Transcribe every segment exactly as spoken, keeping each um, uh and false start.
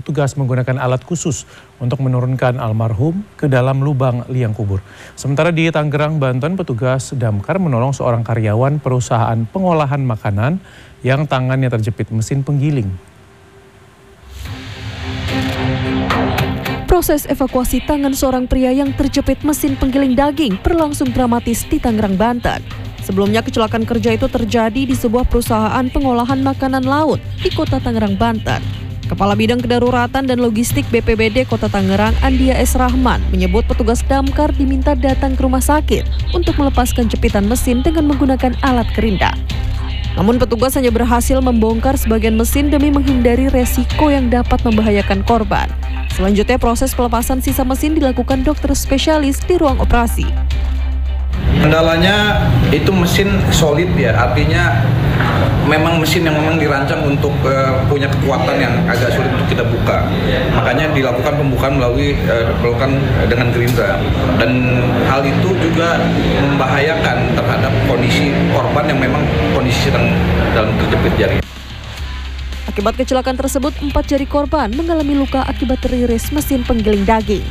petugas menggunakan alat khusus untuk menurunkan almarhum ke dalam lubang liang kubur. Sementara di Tangerang, Banten, petugas damkar menolong seorang karyawan perusahaan pengolahan makanan yang tangannya terjepit mesin penggiling. Proses evakuasi tangan seorang pria yang terjepit mesin penggiling daging berlangsung dramatis di Tangerang, Banten. Sebelumnya kecelakaan kerja itu terjadi di sebuah perusahaan pengolahan makanan laut di Kota Tangerang, Banten. Kepala Bidang Kedaruratan dan Logistik B P B D Kota Tangerang, Andia S. Rahman, menyebut petugas damkar diminta datang ke rumah sakit untuk melepaskan jepitan mesin dengan menggunakan alat gerinda. Namun petugas hanya berhasil membongkar sebagian mesin demi menghindari resiko yang dapat membahayakan korban. Selanjutnya proses pelepasan sisa mesin dilakukan dokter spesialis di ruang operasi. Kendalanya itu mesin solid ya, artinya memang mesin yang memang dirancang untuk uh, punya kekuatan yang agak sulit untuk kita buka. Makanya dilakukan pembukaan melalui uh, melakukan dengan gerindra. Dan hal itu juga membahayakan terhadap kondisi korban yang memang kondisi sedang dalam terjepit jari. Akibat kecelakaan tersebut, empat jari korban mengalami luka akibat teriris mesin penggiling daging.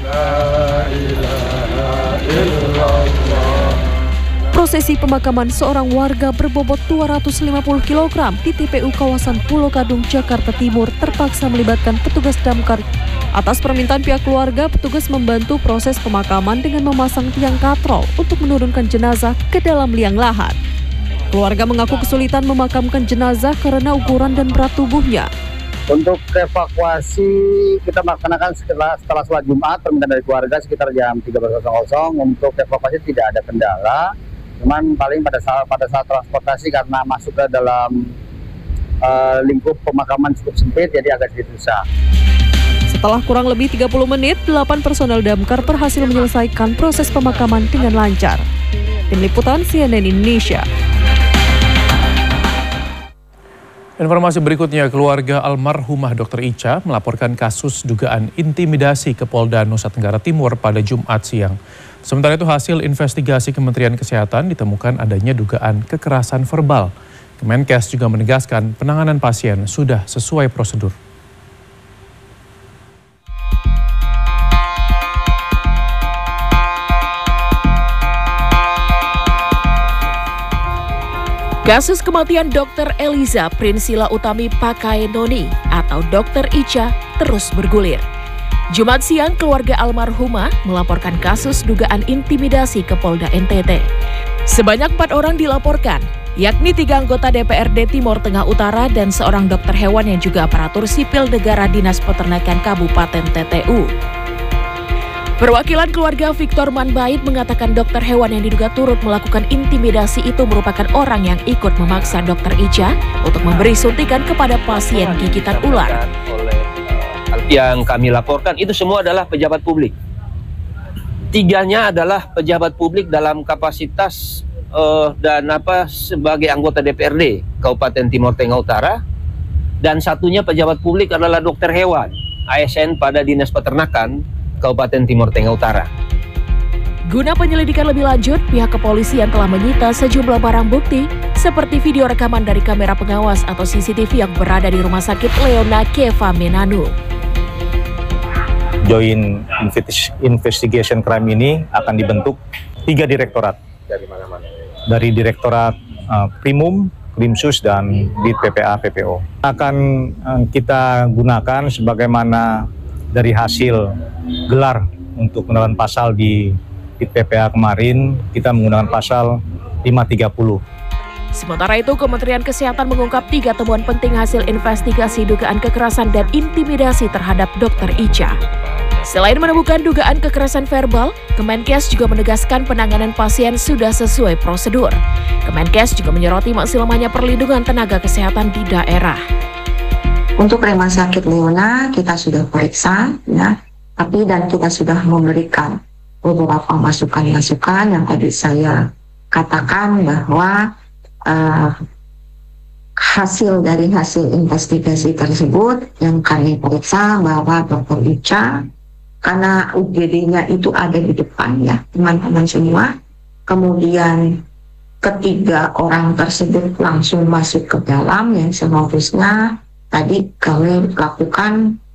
Prosesi pemakaman seorang warga berbobot dua ratus lima puluh kilogram di T P U kawasan Pulau Kadung, Jakarta Timur terpaksa melibatkan petugas damkar. Atas permintaan pihak keluarga, petugas membantu proses pemakaman dengan memasang tiang katrol untuk menurunkan jenazah ke dalam liang lahat. Keluarga mengaku kesulitan memakamkan jenazah karena ukuran dan berat tubuhnya. Untuk evakuasi kita melaksanakan setelah setelah sholat Jumat, permintaan dari keluarga sekitar jam tiga belas. Untuk evakuasi tidak ada kendala, cuman paling pada saat pada saat transportasi karena masuk ke dalam uh, lingkup pemakaman cukup sempit, jadi agak sedikit susah. Setelah kurang lebih tiga puluh menit, delapan personel damkar berhasil menyelesaikan proses pemakaman dengan lancar. Tim Liputan C N N Indonesia. Informasi berikutnya, keluarga almarhumah dokter Ica melaporkan kasus dugaan intimidasi ke Polda Nusa Tenggara Timur pada Jumat siang. Sementara itu hasil investigasi Kementerian Kesehatan ditemukan adanya dugaan kekerasan verbal. Kemenkes juga menegaskan penanganan pasien sudah sesuai prosedur. Kasus kematian dokter Eliza Prinsila Utami Pakaenoni atau dokter Ica terus bergulir. Jumat siang, keluarga almarhumah melaporkan kasus dugaan intimidasi ke Polda N T T. Sebanyak empat orang dilaporkan, yakni tiga anggota D P R D Timur Tengah Utara dan seorang dokter hewan yang juga aparatur sipil negara Dinas Peternakan Kabupaten T T U. Perwakilan keluarga Victor Manbait mengatakan dokter hewan yang diduga turut melakukan intimidasi itu merupakan orang yang ikut memaksa dokter Ica untuk memberi suntikan kepada pasien gigitan ular. Yang kami laporkan itu semua adalah pejabat publik. Tiganya adalah pejabat publik dalam kapasitas uh, dan apa sebagai anggota D P R D Kabupaten Timur Tengah Utara, dan satunya pejabat publik adalah dokter hewan A S N pada Dinas Peternakan Kabupaten Timur Tengah Utara. Guna penyelidikan lebih lanjut, pihak kepolisian telah menyita sejumlah barang bukti seperti video rekaman dari kamera pengawas atau C C T V yang berada di Rumah Sakit Leona Keva Menanu. Joint Investigation Crime ini akan dibentuk tiga direktorat. Dari mana-mana? Dari Direktorat uh, Primum, Krimsus, dan di P P A P P O. Akan uh, kita gunakan sebagaimana dari hasil gelar untuk penerapan pasal di, di P P A kemarin, kita menggunakan pasal lima tiga puluh. Sementara itu, Kementerian Kesehatan mengungkap tiga temuan penting hasil investigasi dugaan kekerasan dan intimidasi terhadap dokter Ica. Selain menemukan dugaan kekerasan verbal, Kemenkes juga menegaskan penanganan pasien sudah sesuai prosedur. Kemenkes juga menyoroti masih lemahnya perlindungan tenaga kesehatan di daerah. Untuk Rumah Sakit Leona kita sudah periksa, ya, tapi dan kita sudah memberikan beberapa masukan-masukan yang tadi saya katakan bahwa uh, hasil dari hasil investigasi tersebut yang kami periksa bahwa dokter Ica, karena U G D-nya itu ada di depan ya teman-teman semua, kemudian ketiga orang tersebut langsung masuk ke dalam yang seharusnya tadi kami lakukan